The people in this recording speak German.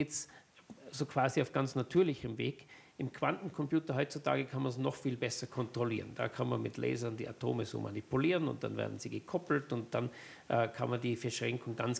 geht's so quasi auf ganz natürlichem Weg. Im Quantencomputer heutzutage kann man es noch viel besser kontrollieren. Da kann man mit Lasern die Atome so manipulieren und dann werden sie gekoppelt und dann kann man die Verschränkung ganz